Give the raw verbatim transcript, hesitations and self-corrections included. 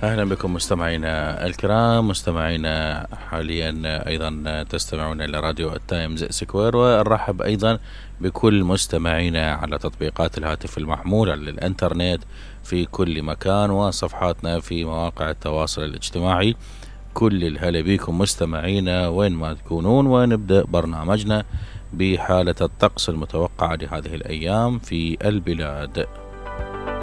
أهلا بكم مستمعينا الكرام. مستمعينا حاليا أيضا تستمعون إلى راديو التايمز سكوير، ونرحب أيضا بكل مستمعينا على تطبيقات الهاتف المحمول على الإنترنت في كل مكان، وصفحاتنا في مواقع التواصل الاجتماعي. كل الهلا بكم مستمعينا وين ما تكونون، ونبدأ برنامجنا بحالة الطقس المتوقعة لهذه الأيام في البلاد.